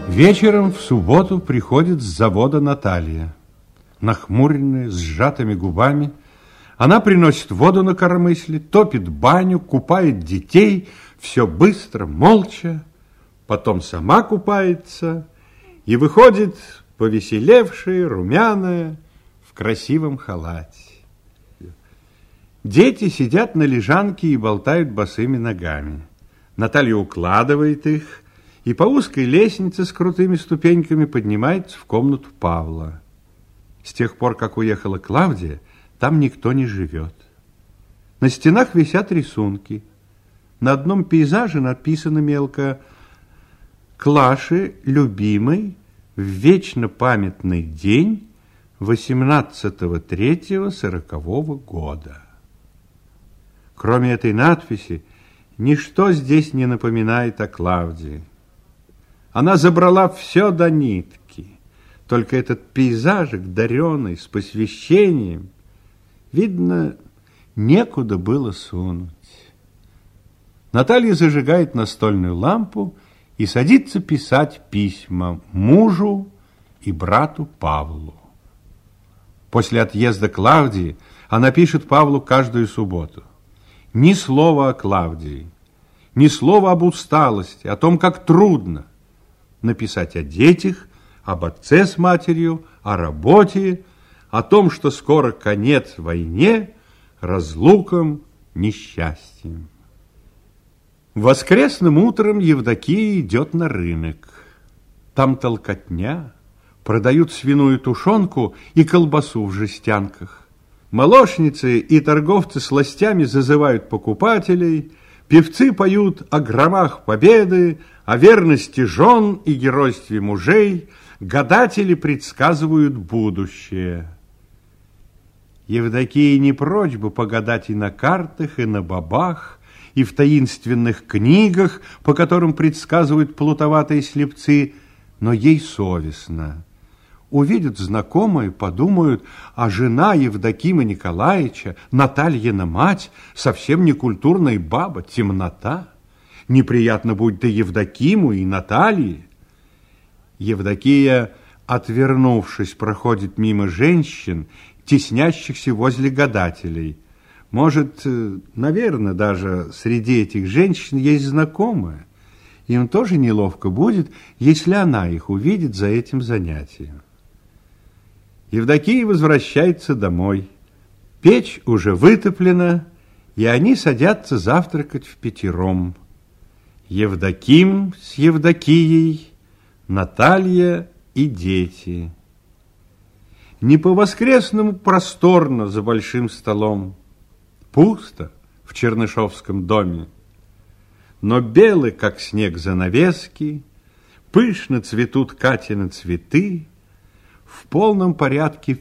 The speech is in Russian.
Вечером в субботу приходит с завода Наталья. Нахмуренная, с сжатыми губами, она приносит воду на коромысле, топит баню, купает детей, все быстро, молча, потом сама купается и выходит повеселевшая, румяная, в красивом халате. Дети сидят на лежанке и болтают босыми ногами. Наталья укладывает их и по узкой лестнице с крутыми ступеньками поднимается в комнату Павла. С тех пор, как уехала Клавдия, там никто не живет. На стенах висят рисунки. На одном пейзаже написано мелко: «Клаше, любимый, в вечно памятный день 18.03.40 года». Кроме этой надписи, ничто здесь не напоминает о Клавдии. Она забрала все до нитки. Только этот пейзажик, дареный, с посвящением, видно, некуда было сунуть. Наталья зажигает настольную лампу и садится писать письма мужу и брату Павлу. После отъезда Клавдии она пишет Павлу каждую субботу. Ни слова о Клавдии, ни слова об усталости, о том, как трудно. Написать о детях, об отце с матерью, о работе, о том, что скоро конец войне, разлукам, несчастьям. Воскресным утром Евдокия идет на рынок. Там толкотня, продают свиную тушенку и колбасу в жестянках. Молочницы и торговцы сластями зазывают покупателей, певцы поют о громах победы, о верности жен и геройстве мужей, гадатели предсказывают будущее. Евдокия не прочь бы погадать и на картах, и на бобах, и в таинственных книгах, по которым предсказывают плутоватые слепцы, но ей совестно. Увидят знакомые, подумают, а жена Евдокима Николаевича, Натальина мать, совсем не культурная баба, темнота. Неприятно будет и Евдокиму, и Наталье. Евдокия, отвернувшись, проходит мимо женщин, теснящихся возле гадателей. Может, наверное, даже среди этих женщин есть знакомая. Им тоже неловко будет, если она их увидит за этим занятием. Евдокия возвращается домой. Печь уже вытоплена, и они садятся завтракать впятером. Евдоким с Евдокией, Наталья и дети. Не по-воскресному просторно за большим столом. Пусто в Чернышевском доме. Но белы, как снег, занавески, пышно цветут Катины цветы, в полном порядке